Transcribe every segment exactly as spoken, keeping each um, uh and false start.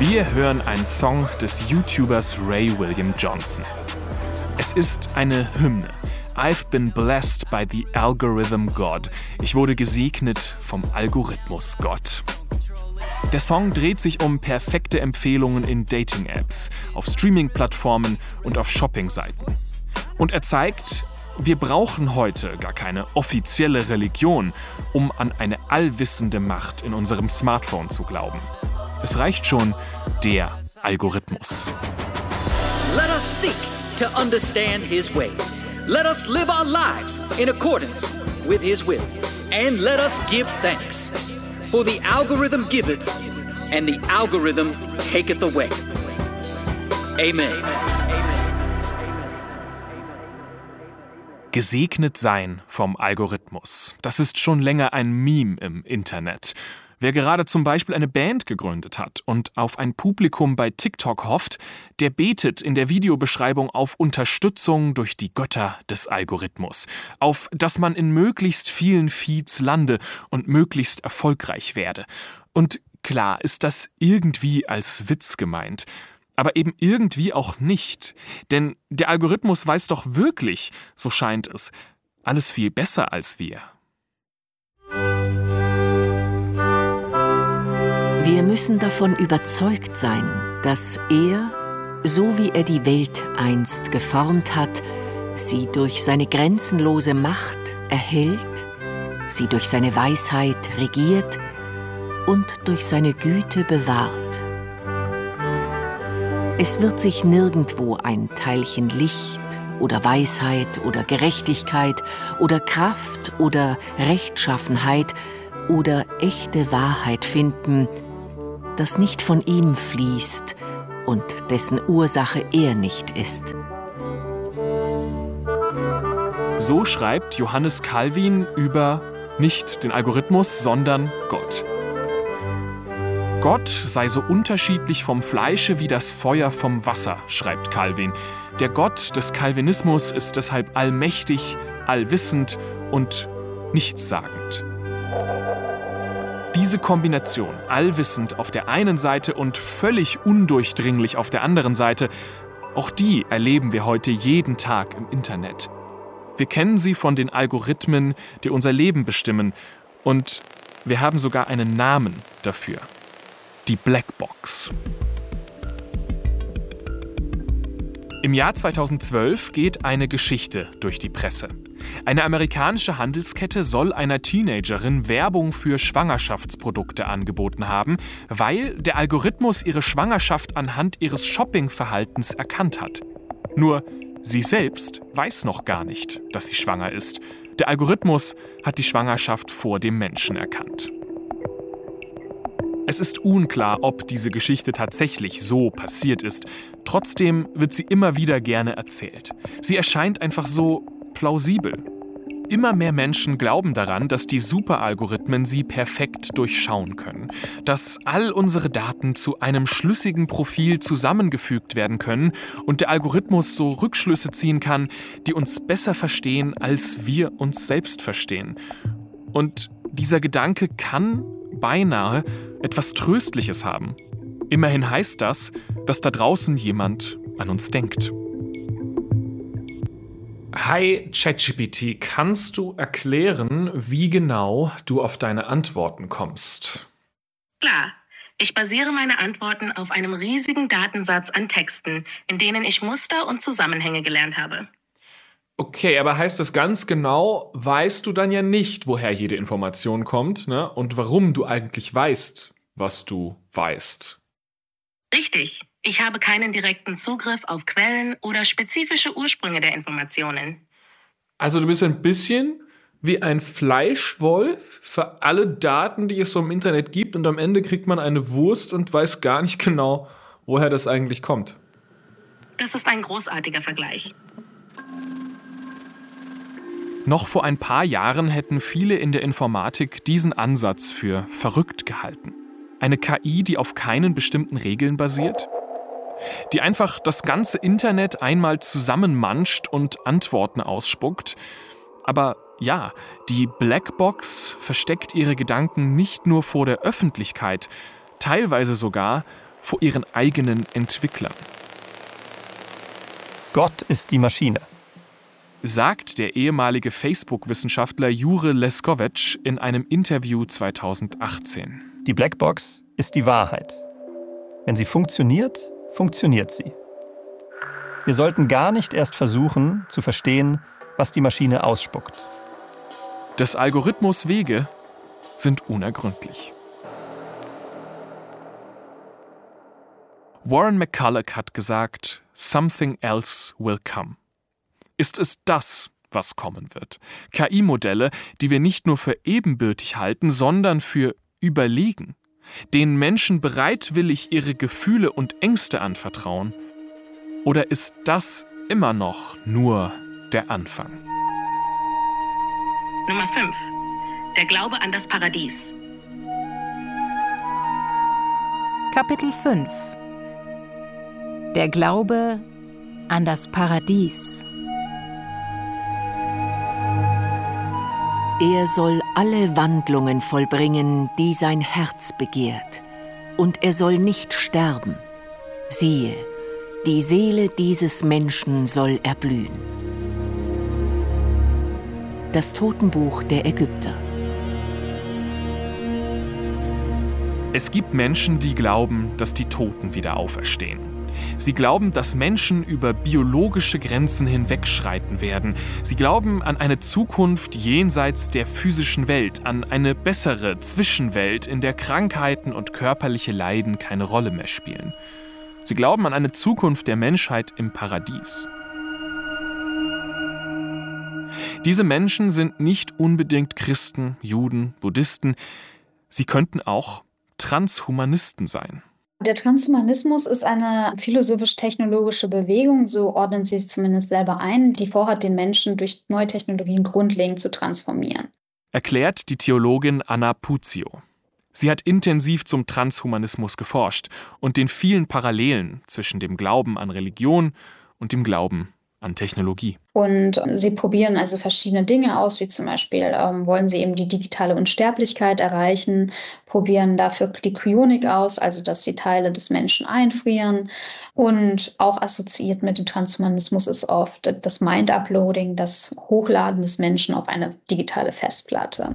Wir hören einen Song des YouTubers Ray William Johnson. Es ist eine Hymne. I've been blessed by the algorithm God. Ich wurde gesegnet vom Algorithmus Gott. Der Song dreht sich um perfekte Empfehlungen in Dating-Apps, auf Streaming-Plattformen und auf Shopping-Seiten. Und er zeigt, wir brauchen heute gar keine offizielle Religion, um an eine allwissende Macht in unserem Smartphone zu glauben. Es reicht schon der Algorithmus. Let us seek to understand his ways. Let us live our lives in accordance with his will. And let us give thanks. For the algorithm giveth, and the algorithm taketh away. Amen. Gesegnet sein vom Algorithmus. Das ist schon länger ein Meme im Internet. Wer gerade zum Beispiel eine Band gegründet hat und auf ein Publikum bei TikTok hofft, der betet in der Videobeschreibung auf Unterstützung durch die Götter des Algorithmus. Auf, dass man in möglichst vielen Feeds lande und möglichst erfolgreich werde. Und klar ist das irgendwie als Witz gemeint. Aber eben irgendwie auch nicht. Denn der Algorithmus weiß doch wirklich, so scheint es, alles viel besser als wir. Wir müssen davon überzeugt sein, dass er, so wie er die Welt einst geformt hat, sie durch seine grenzenlose Macht erhält, sie durch seine Weisheit regiert und durch seine Güte bewahrt. Es wird sich nirgendwo ein Teilchen Licht oder Weisheit oder Gerechtigkeit oder Kraft oder Rechtschaffenheit oder echte Wahrheit finden, das nicht von ihm fließt und dessen Ursache er nicht ist. So schreibt Johannes Calvin über nicht den Algorithmus, sondern Gott. Gott sei so unterschiedlich vom Fleische wie das Feuer vom Wasser, schreibt Calvin. Der Gott des Calvinismus ist deshalb allmächtig, allwissend und nichtssagend. Diese Kombination, allwissend auf der einen Seite und völlig undurchdringlich auf der anderen Seite, auch die erleben wir heute jeden Tag im Internet. Wir kennen sie von den Algorithmen, die unser Leben bestimmen, und wir haben sogar einen Namen dafür: die Blackbox. Im Jahr zweitausendzwölf geht eine Geschichte durch die Presse. Eine amerikanische Handelskette soll einer Teenagerin Werbung für Schwangerschaftsprodukte angeboten haben, weil der Algorithmus ihre Schwangerschaft anhand ihres Shoppingverhaltens erkannt hat. Nur sie selbst weiß noch gar nicht, dass sie schwanger ist. Der Algorithmus hat die Schwangerschaft vor dem Menschen erkannt. Es ist unklar, ob diese Geschichte tatsächlich so passiert ist. Trotzdem wird sie immer wieder gerne erzählt. Sie erscheint einfach so plausibel. Immer mehr Menschen glauben daran, dass die Superalgorithmen sie perfekt durchschauen können. Dass all unsere Daten zu einem schlüssigen Profil zusammengefügt werden können und der Algorithmus so Rückschlüsse ziehen kann, die uns besser verstehen, als wir uns selbst verstehen. Und dieser Gedanke kann beinahe etwas Tröstliches haben. Immerhin heißt das, dass da draußen jemand an uns denkt. Hi ChatGPT, kannst du erklären, wie genau du auf deine Antworten kommst? Klar, ich basiere meine Antworten auf einem riesigen Datensatz an Texten, in denen ich Muster und Zusammenhänge gelernt habe. Okay, aber heißt das ganz genau, weißt du dann ja nicht, woher jede Information kommt, ne? Und warum du eigentlich weißt, was du weißt. Richtig. Ich habe keinen direkten Zugriff auf Quellen oder spezifische Ursprünge der Informationen. Also du bist ein bisschen wie ein Fleischwolf für alle Daten, die es so im Internet gibt, und am Ende kriegt man eine Wurst und weiß gar nicht genau, woher das eigentlich kommt. Das ist ein großartiger Vergleich. Noch vor ein paar Jahren hätten viele in der Informatik diesen Ansatz für verrückt gehalten. Eine K I, die auf keinen bestimmten Regeln basiert, die einfach das ganze Internet einmal zusammenmanscht und Antworten ausspuckt. Aber ja, die Blackbox versteckt ihre Gedanken nicht nur vor der Öffentlichkeit, teilweise sogar vor ihren eigenen Entwicklern. Gott ist die Maschine, sagt der ehemalige Facebook-Wissenschaftler Jure Leskovec in einem Interview zweitausendachtzehn. Die Blackbox ist die Wahrheit. Wenn sie funktioniert, funktioniert sie. Wir sollten gar nicht erst versuchen, zu verstehen, was die Maschine ausspuckt. Des Algorithmus Wege sind unergründlich. Warren McCulloch hat gesagt, something else will come. Ist es das, was kommen wird? K I-Modelle, die wir nicht nur für ebenbürtig halten, sondern für überlegen, denen Menschen bereitwillig ihre Gefühle und Ängste anvertrauen? Oder ist das immer noch nur der Anfang? Nummer fünf. Der Glaube an das Paradies. Kapitel fünf. Der Glaube an das Paradies. Er soll alle Wandlungen vollbringen, die sein Herz begehrt, und er soll nicht sterben. Siehe, die Seele dieses Menschen soll erblühen. Das Totenbuch der Ägypter. Es gibt Menschen, die glauben, dass die Toten wieder auferstehen. Sie glauben, dass Menschen über biologische Grenzen hinwegschreiten werden. Sie glauben an eine Zukunft jenseits der physischen Welt, an eine bessere Zwischenwelt, in der Krankheiten und körperliche Leiden keine Rolle mehr spielen. Sie glauben an eine Zukunft der Menschheit im Paradies. Diese Menschen sind nicht unbedingt Christen, Juden, Buddhisten. Sie könnten auch Transhumanisten sein. Der Transhumanismus ist eine philosophisch-technologische Bewegung, so ordnen sie es zumindest selber ein, die vorhat, den Menschen durch neue Technologien grundlegend zu transformieren. Erklärt die Theologin Anna Puzio. Sie hat intensiv zum Transhumanismus geforscht und den vielen Parallelen zwischen dem Glauben an Religion und dem Glauben an Technologie. Und sie probieren also verschiedene Dinge aus, wie zum Beispiel ähm, wollen sie eben die digitale Unsterblichkeit erreichen, probieren dafür die Kryonik aus, also dass die Teile des Menschen einfrieren. Und auch assoziiert mit dem Transhumanismus ist oft das Mind-Uploading, das Hochladen des Menschen auf eine digitale Festplatte.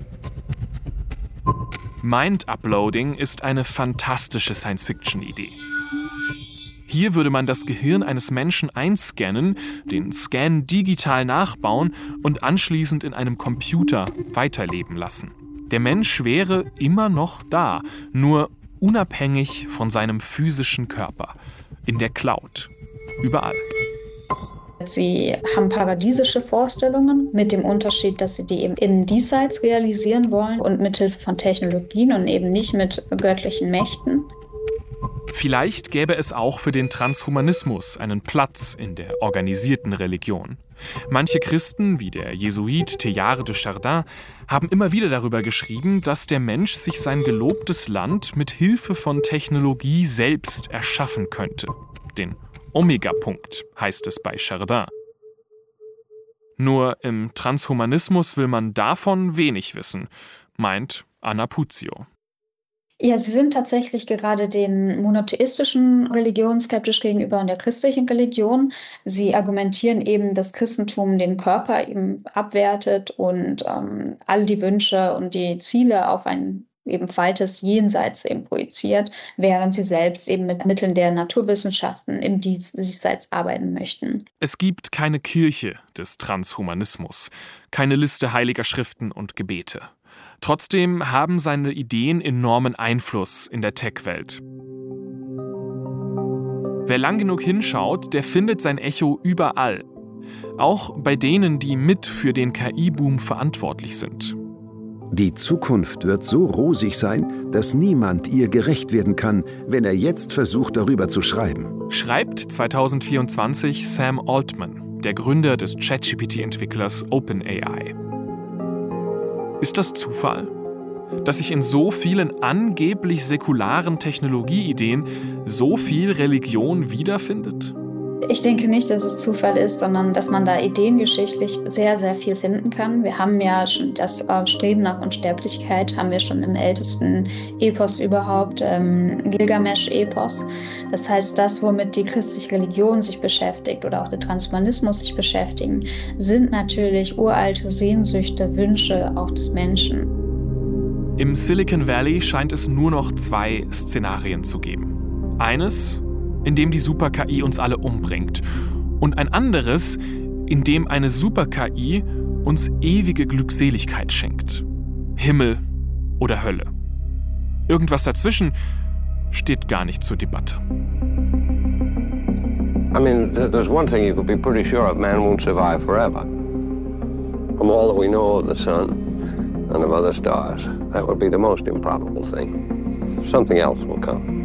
Mind-Uploading ist eine fantastische Science-Fiction-Idee. Hier würde man das Gehirn eines Menschen einscannen, den Scan digital nachbauen und anschließend in einem Computer weiterleben lassen. Der Mensch wäre immer noch da, nur unabhängig von seinem physischen Körper, in der Cloud, überall. Sie haben paradiesische Vorstellungen mit dem Unterschied, dass sie die eben im Diesseits realisieren wollen und mithilfe von Technologien und eben nicht mit göttlichen Mächten. Vielleicht gäbe es auch für den Transhumanismus einen Platz in der organisierten Religion. Manche Christen, wie der Jesuit Teilhard de Chardin, haben immer wieder darüber geschrieben, dass der Mensch sich sein gelobtes Land mit Hilfe von Technologie selbst erschaffen könnte. Den Omega-Punkt heißt es bei Chardin. Nur im Transhumanismus will man davon wenig wissen, meint Anna Puzio. Ja, sie sind tatsächlich gerade den monotheistischen Religionen skeptisch gegenüber und der christlichen Religion. Sie argumentieren eben, dass Christentum den Körper eben abwertet und ähm, all die Wünsche und die Ziele auf ein eben weites Jenseits eben projiziert, während sie selbst eben mit Mitteln der Naturwissenschaften im Diesseits arbeiten möchten. Es gibt keine Kirche des Transhumanismus, keine Liste heiliger Schriften und Gebete. Trotzdem haben seine Ideen enormen Einfluss in der Tech-Welt. Wer lang genug hinschaut, der findet sein Echo überall. Auch bei denen, die mit für den K I-Boom verantwortlich sind. Die Zukunft wird so rosig sein, dass niemand ihr gerecht werden kann, wenn er jetzt versucht, darüber zu schreiben. Schreibt zweitausendvierundzwanzig Sam Altman, der Gründer des ChatGPT-Entwicklers OpenAI. Ist das Zufall, dass sich in so vielen angeblich säkularen Technologieideen so viel Religion wiederfindet? Ich denke nicht, dass es Zufall ist, sondern dass man da ideengeschichtlich sehr, sehr viel finden kann. Wir haben ja schon das äh, Streben nach Unsterblichkeit, haben wir schon im ältesten Epos überhaupt, ähm, Gilgamesch-Epos. Das heißt, das, womit die christliche Religion sich beschäftigt oder auch der Transhumanismus sich beschäftigen, sind natürlich uralte Sehnsüchte, Wünsche auch des Menschen. Im Silicon Valley scheint es nur noch zwei Szenarien zu geben. Eines, in dem die Super-K I uns alle umbringt. Und ein anderes, in dem eine Super-K I uns ewige Glückseligkeit schenkt. Himmel oder Hölle. Irgendwas dazwischen steht gar nicht zur Debatte. I mean, there's one thing you could be pretty sure of: man won't survive forever. From all that we know of the sun and of other stars, that would be the most improbable thing. Something else will come.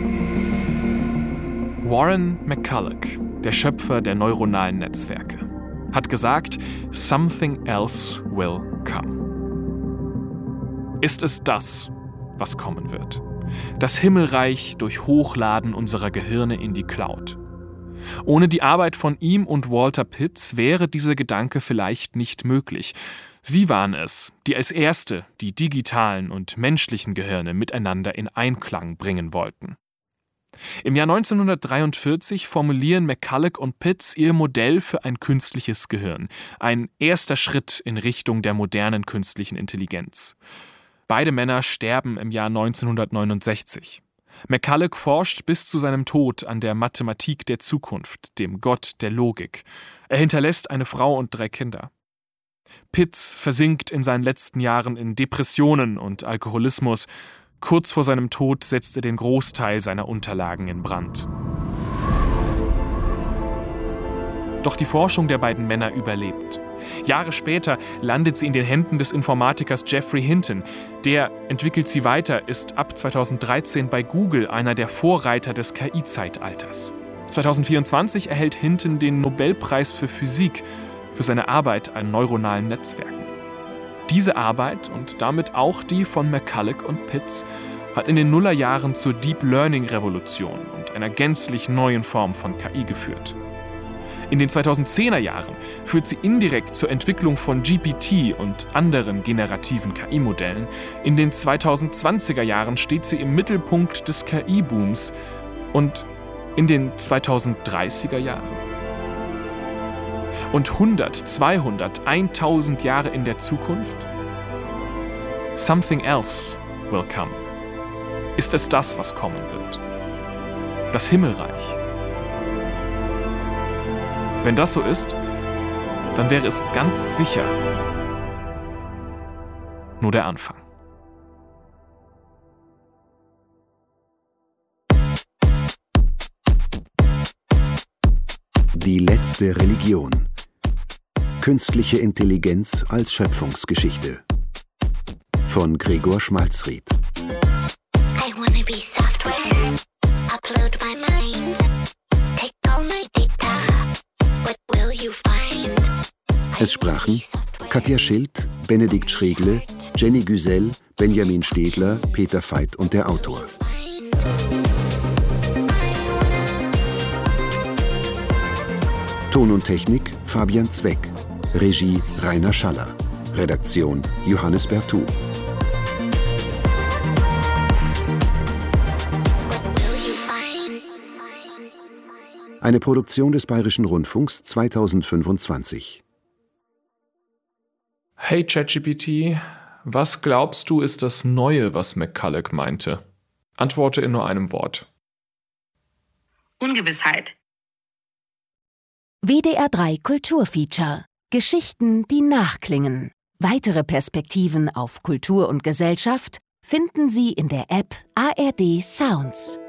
Warren McCulloch, der Schöpfer der neuronalen Netzwerke, hat gesagt, something else will come. Ist es das, was kommen wird? Das Himmelreich durch Hochladen unserer Gehirne in die Cloud. Ohne die Arbeit von ihm und Walter Pitts wäre dieser Gedanke vielleicht nicht möglich. Sie waren es, die als Erste die digitalen und menschlichen Gehirne miteinander in Einklang bringen wollten. Im Jahr neunzehnhundertdreiundvierzig formulieren McCulloch und Pitts ihr Modell für ein künstliches Gehirn, ein erster Schritt in Richtung der modernen künstlichen Intelligenz. Beide Männer sterben im Jahr neunzehnhundertneunundsechzig. McCulloch forscht bis zu seinem Tod an der Mathematik der Zukunft, dem Gott der Logik. Er hinterlässt eine Frau und drei Kinder. Pitts versinkt in seinen letzten Jahren in Depressionen und Alkoholismus. Kurz vor seinem Tod setzt er den Großteil seiner Unterlagen in Brand. Doch die Forschung der beiden Männer überlebt. Jahre später landet sie in den Händen des Informatikers Geoffrey Hinton. Der entwickelt sie weiter, ist ab zweitausenddreizehn bei Google einer der Vorreiter des K I-Zeitalters. zweitausendvierundzwanzig erhält Hinton den Nobelpreis für Physik für seine Arbeit an neuronalen Netzwerken. Diese Arbeit und damit auch die von McCulloch und Pitts hat in den Nullerjahren zur Deep Learning-Revolution und einer gänzlich neuen Form von K I geführt. In den zweitausendzehner Jahren führt sie indirekt zur Entwicklung von G P T und anderen generativen K I-Modellen. In den zweitausendzwanziger Jahren steht sie im Mittelpunkt des K I-Booms und in den zweitausenddreißiger Jahren. Und hundert, zweihundert, tausend Jahre in der Zukunft? Something else will come. Ist es das, was kommen wird? Das Himmelreich. Wenn das so ist, dann wäre es ganz sicher nur der Anfang. Die letzte Religion. Künstliche Intelligenz als Schöpfungsgeschichte. Von Gregor Schmalzried. I wanna be software. Upload my mind. Take all my data. What will you find? Es sprachen Katja Schild, Benedikt Schregle, Jenny Güsell, Benjamin Stedler, Peter Veit und der Autor. Ton und Technik Fabian Zweck. Regie Rainer Schaller. Redaktion Johannes Bertou. Eine Produktion des Bayerischen Rundfunks zweitausendfünfundzwanzig. Hey ChatGPT, was glaubst du ist das Neue, was McCulloch meinte? Antworte in nur einem Wort. Ungewissheit. W D R drei Kulturfeature. Geschichten, die nachklingen. Weitere Perspektiven auf Kultur und Gesellschaft finden Sie in der App A R D Sounds.